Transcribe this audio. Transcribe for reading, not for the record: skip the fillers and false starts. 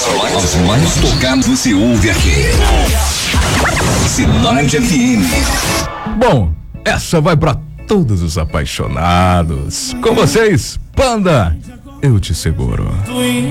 As mais tocadas você ouve aqui. Cidade FM. Bom, essa vai pra todos os apaixonados. Com vocês, Panda, eu te seguro.